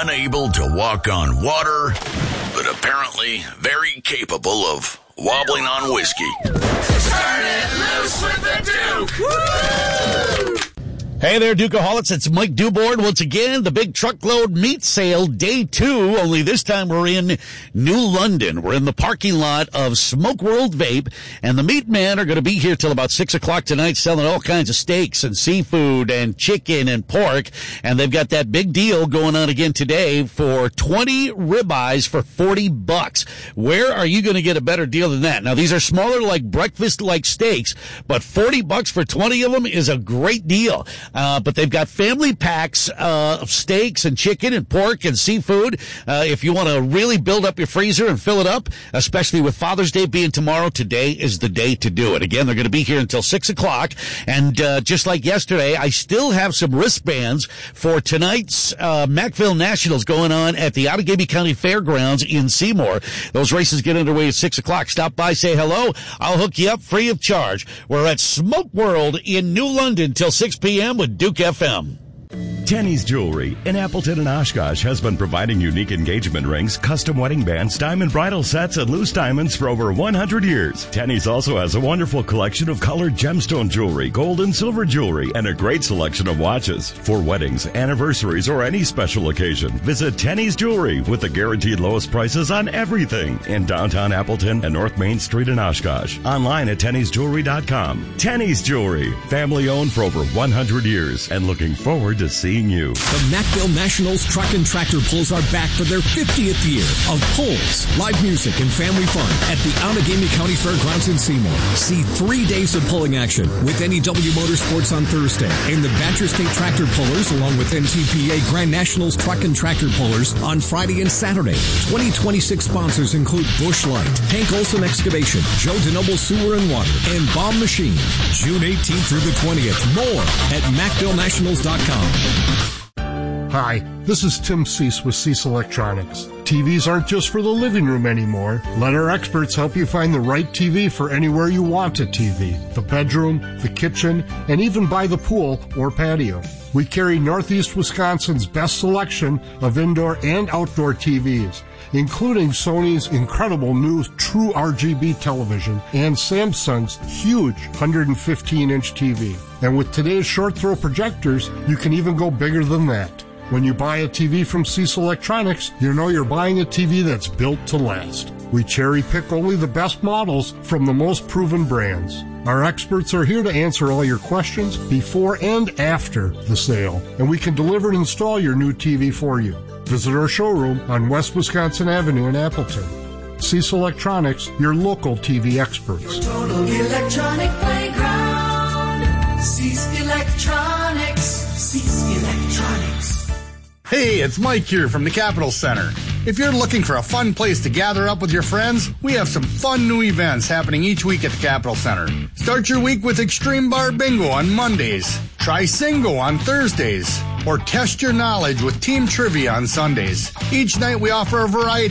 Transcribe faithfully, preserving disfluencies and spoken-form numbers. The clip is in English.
unable to walk on water, but apparently very capable of wobbling on whiskey. Turn it loose with the Duke! Woo! Hey there, Dukeaholics. It's Mike Duboard once again. The big truckload meat sale, day two. Only this time we're in New London. We're in the parking lot of Smoke World Vape, and the meat men are going to be here till about six o'clock tonight selling all kinds of steaks and seafood and chicken and pork. And they've got that big deal going on again today for twenty ribeyes for forty bucks. Where are you going to get a better deal than that? Now, these are smaller, like breakfast-like steaks, but forty bucks for twenty of them is a great deal. Uh, but they've got family packs uh, of steaks and chicken and pork and seafood. Uh, if you want to really build up your freezer and fill it up, especially with Father's Day being tomorrow, today is the day to do it. Again, they're going to be here until six o'clock. And uh, just like yesterday, I still have some wristbands for tonight's uh, Mackville Nationals going on at the Outagamie County Fairgrounds in Seymour. Those races get underway at six o'clock. Stop by, say hello. I'll hook you up free of charge. We're at Smoke World in New London till six p.m. with Duke F M. Tenny's Jewelry in Appleton and Oshkosh has been providing unique engagement rings, custom wedding bands, diamond bridal sets, and loose diamonds for over one hundred years. Tenny's also has a wonderful collection of colored gemstone jewelry, gold and silver jewelry, and a great selection of watches. For weddings, anniversaries, or any special occasion, visit Tenny's Jewelry with the guaranteed lowest prices on everything in downtown Appleton and North Main Street in Oshkosh. Online at tennys jewelry dot com. Tenny's Jewelry, family owned for over one hundred years, and looking forward to seeing you. The Mackville Nationals Truck and Tractor Pulls are back for their fiftieth year of pulls, live music, and family fun at the Outagamie County Fairgrounds in Seymour. See three days of pulling action with N E W Motorsports on Thursday and the Badger State Tractor Pullers along with N T P A Grand Nationals Truck and Tractor Pullers on Friday and Saturday. twenty twenty-six sponsors include Busch Light, Hank Olson Excavation, Joe DeNoble Sewer and Water, and Bomb Machine. June eighteenth through the twentieth. More at mackville nationals dot com. Hi, this is Tim Cease with Cease Electronics. T Vs aren't just for the living room anymore. Let our experts help you find the right T V for anywhere you want a T V. The bedroom, the kitchen, and even by the pool or patio. We carry Northeast Wisconsin's best selection of indoor and outdoor T Vs, including Sony's incredible new True R G B television and Samsung's huge one hundred fifteen inch T V. And with today's short throw projectors, you can even go bigger than that. When you buy a T V from Cease Electronics, you know you're buying a T V that's built to last. We cherry pick only the best models from the most proven brands. Our experts are here to answer all your questions before and after the sale, and we can deliver and install your new T V for you. Visit our showroom on West Wisconsin Avenue in Appleton. Cease Electronics, your local T V experts. Your total electronic playground. Cease Electronics. Cease Electronics. Hey, it's Mike here from the Capitol Center. If you're looking for a fun place to gather up with your friends, we have some fun new events happening each week at the Capitol Center. Start your week with Extreme Bar Bingo on Mondays, try Singo on Thursdays, or test your knowledge with Team Trivia on Sundays. Each night we offer a variety